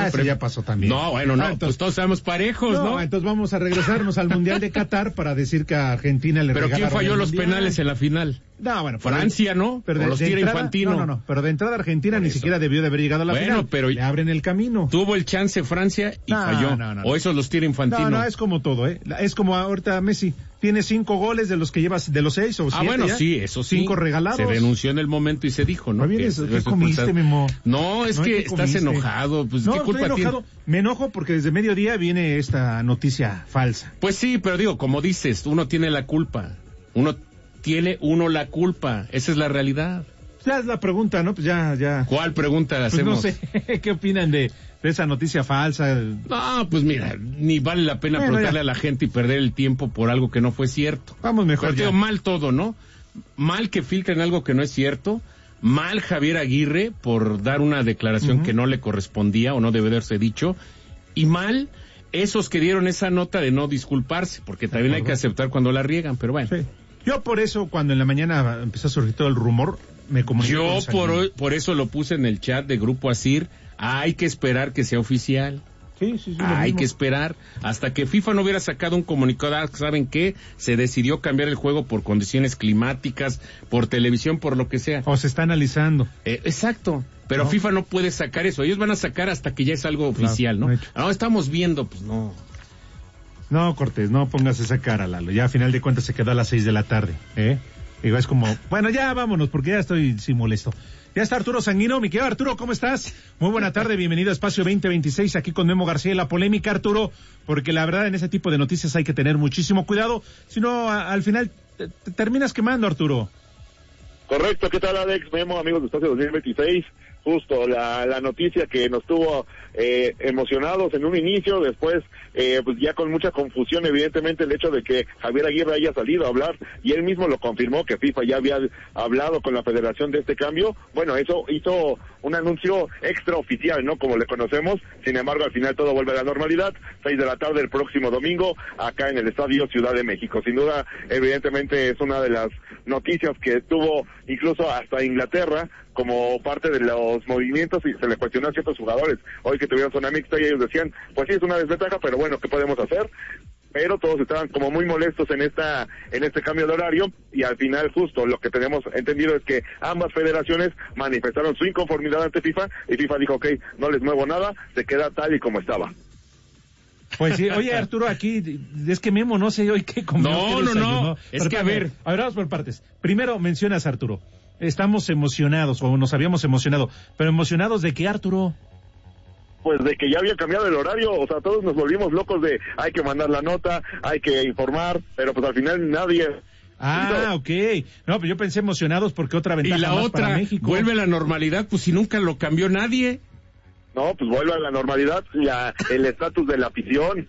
ese ya pasó también. No, bueno, no, entonces, pues todos somos parejos, ¿no? Entonces vamos a regresarnos al Mundial de Qatar para decir que a Argentina le regalaron. Pero ¿quién falló los penales en la final? No, bueno, Francia, ¿no? Pero los tira Infantino. No, pero de entrada Argentina ni siquiera debió de haber llegado a la final. Pero le abren el camino. Tuvo el chance Francia y falló. O esos los tira Infantino. No, es como todo, es como ahorita Messi tiene 5 goles de los que llevas, de los 6 o 7. Bueno, ya. Sí, eso sí. 5 regalados. Se denunció en el momento y se dijo, ¿no? ¿Qué comiste, Memo? No, es que estás enojado. Pues, no, ¿qué culpa estoy enojado. Me enojo porque desde mediodía viene esta noticia falsa. Pues sí, pero digo, como dices, uno tiene la culpa. Tiene la culpa. Esa es la realidad. Ya es la pregunta, ¿no? Pues ya. ¿Cuál pregunta hacemos? Pues no sé, ¿qué opinan de esa noticia falsa? No, pues mira, ni vale la pena preguntarle a la gente y perder el tiempo por algo que no fue cierto. Vamos mejor. Pero mal todo, ¿no? Mal que filtren algo que no es cierto. Mal Javier Aguirre por dar una declaración que no le correspondía o no debe haberse dicho. Y mal esos que dieron esa nota de no disculparse, porque también hay que aceptar cuando la riegan, pero bueno. Sí. Yo por eso, cuando en la mañana empezó a surgir todo el rumor, me comuniqué. Yo por eso lo puse en el chat de Grupo Asir. Hay que esperar que sea oficial. Sí. Hay que esperar hasta que FIFA no hubiera sacado un comunicado. ¿Saben qué? Se decidió cambiar el juego por condiciones climáticas, por televisión, por lo que sea. O se está analizando. Exacto. Pero FIFA no puede sacar eso. Ellos van a sacar hasta que ya es algo oficial, ¿no? No, estamos viendo, pues no. No, Cortés, no pongas esa cara, Lalo. Ya a final de cuentas se quedó a las 6 de la tarde, Digo, es como, bueno, ya vámonos, porque ya estoy molesto. Ya está Arturo Sanguino. Mi querido Arturo, ¿cómo estás? Muy buena tarde, bienvenido a Espacio 2026, aquí con Memo García. La polémica, Arturo, porque la verdad en ese tipo de noticias hay que tener muchísimo cuidado, si no, al final te terminas quemando, Arturo. Correcto, ¿qué tal, Alex? Memo, amigos de Espacio 2026. Justo la noticia que nos tuvo emocionados en un inicio, después pues ya con mucha confusión, evidentemente, el hecho de que Javier Aguirre haya salido a hablar y él mismo lo confirmó que FIFA ya había hablado con la federación de este cambio. Bueno, eso hizo un anuncio extraoficial, ¿no? Como le conocemos. Sin embargo, al final todo vuelve a la normalidad. 6 de la tarde el próximo domingo, acá en el Estadio Ciudad de México. Sin duda, evidentemente, es una de las noticias que tuvo incluso hasta Inglaterra como parte de los movimientos, y se le cuestionó a ciertos jugadores hoy que tuvieron zona mixta y ellos decían, pues sí, es una desventaja, pero bueno, ¿qué podemos hacer? Pero todos estaban como muy molestos en este cambio de horario, y al final justo lo que tenemos entendido es que ambas federaciones manifestaron su inconformidad ante FIFA, y FIFA dijo, ok, no les muevo nada, se queda tal y como estaba. Pues sí, oye, Arturo, aquí es que Memo no sé hoy qué comió. No, es que a ver, vamos por partes. Primero mencionas, Arturo, estamos emocionados, o nos habíamos emocionado, pero ¿emocionados de qué, Arturo? Pues de que ya había cambiado el horario, o sea, todos nos volvimos locos de hay que mandar la nota, hay que informar, pero pues al final nadie... Ok. No, pues yo pensé emocionados porque otra ventaja y la más otra, para México. Vuelve a la normalidad, pues si nunca lo cambió nadie. No, pues vuelve a la normalidad, el estatus de la afición.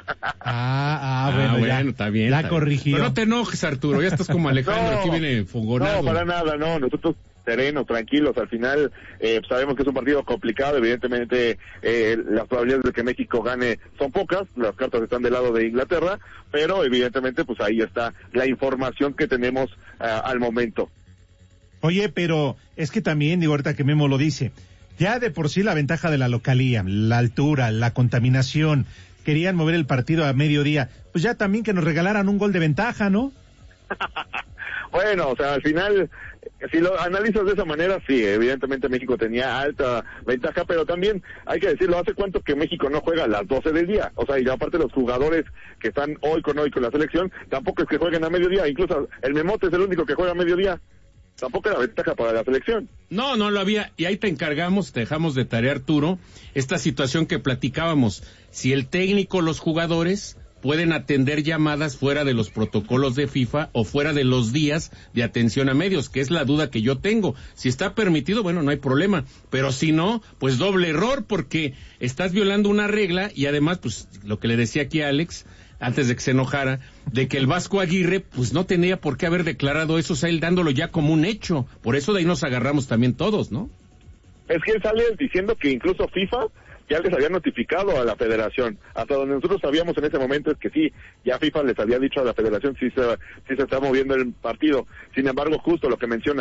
Bueno, ya, está bien. La corrigió. Pero no te enojes, Arturo, ya estás como Alejandro, aquí viene fogonado. No, para nada, no, nosotros serenos, tranquilos, al final sabemos que es un partido complicado, evidentemente las probabilidades de que México gane son pocas, las cartas están del lado de Inglaterra, pero evidentemente pues ahí está la información que tenemos al momento. Oye, pero es que también, digo, ahorita que Memo lo dice, ya de por sí la ventaja de la localía, la altura, la contaminación, querían mover el partido a mediodía, pues ya también que nos regalaran un gol de ventaja, ¿no? Bueno, o sea, al final, si lo analizas de esa manera, sí, evidentemente México tenía alta ventaja, pero también hay que decirlo, ¿hace cuánto que México no juega a las 12 del día? O sea, y aparte los jugadores que están hoy con la selección, tampoco es que jueguen a mediodía, incluso el Memote es el único que juega a mediodía. Tampoco era ventaja para la selección. No lo había, y ahí te encargamos, te dejamos de tarea, Arturo, esta situación que platicábamos, si el técnico, los jugadores pueden atender llamadas fuera de los protocolos de FIFA o fuera de los días de atención a medios, que es la duda que yo tengo. Si está permitido, bueno, no hay problema, pero si no, pues doble error, porque estás violando una regla, y además, pues, lo que le decía aquí a Alex, antes de que se enojara, de que el Vasco Aguirre, pues no tenía por qué haber declarado eso, o sea, él dándolo ya como un hecho. Por eso de ahí nos agarramos también todos, ¿no? Es que él sale diciendo que incluso FIFA ya les había notificado a la federación. Hasta donde nosotros sabíamos en ese momento es que sí, ya FIFA les había dicho a la federación si se está moviendo el partido. Sin embargo, justo lo que mencionas,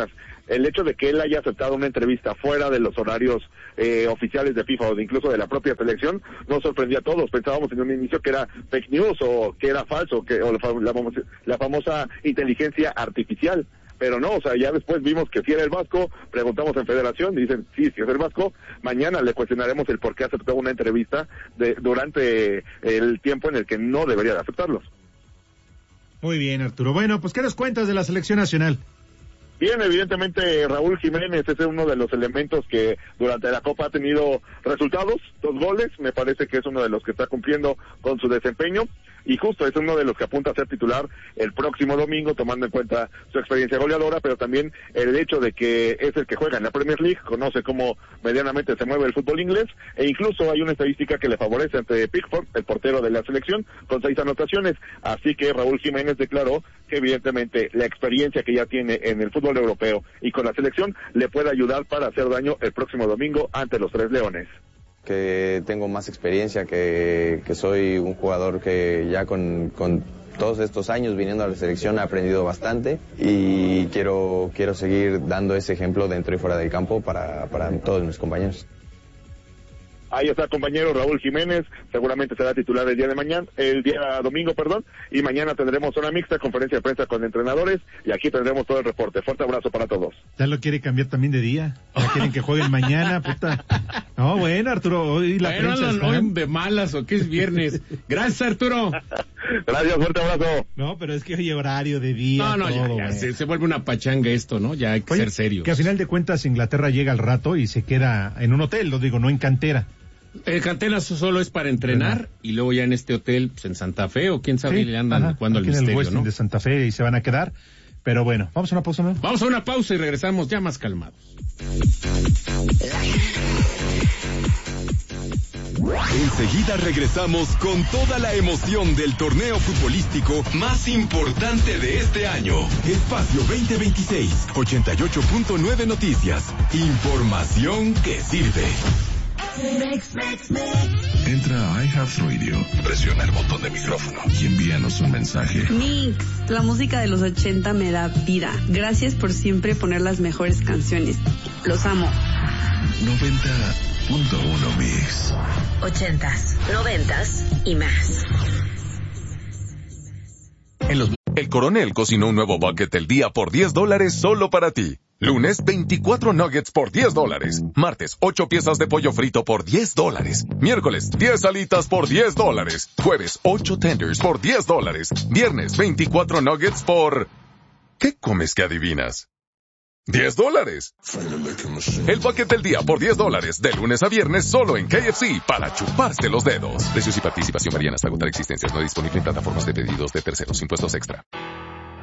el hecho de que él haya aceptado una entrevista fuera de los horarios oficiales de FIFA o incluso de la propia selección, nos sorprendió a todos. Pensábamos en un inicio que era fake news o que era falso, la famosa inteligencia artificial. Pero no, o sea, ya después vimos que sí era el Vasco, preguntamos en Federación, dicen sí es el Vasco, mañana le cuestionaremos el por qué aceptó una entrevista durante el tiempo en el que no debería de aceptarlos. Muy bien, Arturo. Bueno, pues ¿qué nos cuentas de la selección nacional? Bien, evidentemente Raúl Jiménez es uno de los elementos que durante la Copa ha tenido resultados, 2 goles, me parece que es uno de los que está cumpliendo con su desempeño, y justo es uno de los que apunta a ser titular el próximo domingo, tomando en cuenta su experiencia goleadora, pero también el hecho de que es el que juega en la Premier League, conoce cómo medianamente se mueve el fútbol inglés, e incluso hay una estadística que le favorece ante Pickford, el portero de la selección, con 6 anotaciones, así que Raúl Jiménez declaró que evidentemente la experiencia que ya tiene en el fútbol europeo y con la selección le puede ayudar para hacer daño el próximo domingo ante los Tres Leones. Que tengo más experiencia, que soy un jugador que ya con todos estos años viniendo a la selección he aprendido bastante y quiero seguir dando ese ejemplo dentro y fuera del campo para todos mis compañeros. Ahí está el compañero Raúl Jiménez, seguramente será titular el día domingo, y mañana tendremos una mixta, conferencia de prensa con entrenadores, y aquí tendremos todo el reporte. Fuerte abrazo para todos. Ya lo quiere cambiar también de día, ya quieren que jueguen mañana, puta. No, bueno, Arturo, hoy la prensa está... ¿Hoy de malas o qué es viernes? Gracias, Arturo. Gracias, fuerte abrazo. No, pero es que hoy horario de día, ya se vuelve una pachanga esto, ¿no? Ya hay que ser serios. Que a final de cuentas Inglaterra llega al rato y se queda en un hotel, lo digo, no en cantera. El cantera solo es para entrenar y luego ya en este hotel, pues en Santa Fe o quién sabe, le andan jugando al misterio, en el Westin de Santa Fe y se van a quedar. Pero bueno, vamos a una pausa, ¿no? Vamos a una pausa y regresamos ya más calmados. Enseguida regresamos con toda la emoción del torneo futbolístico más importante de este año. Espacio 2026, 88.9 Noticias. Información que sirve. Entra a iHeartRadio, presiona el botón de micrófono y envíanos un mensaje. Mix, la música de los 80 me da vida. Gracias por siempre poner las mejores canciones. Los amo. 90.1 Mix. 80s, 90s y más. El Coronel cocinó un nuevo bucket del día por $10 solo para ti. Lunes, 24 nuggets por $10. Martes, 8 piezas de pollo frito por $10. Miércoles, 10 alitas por $10. Jueves, 8 tenders por $10. Viernes, 24 nuggets por... ¿Qué comes que adivinas? $10. El bucket del día por $10, de lunes a viernes solo en KFC, para chuparse los dedos. Precios y participación varían hasta agotar existencias. No disponible en plataformas de pedidos de terceros. Impuestos extra.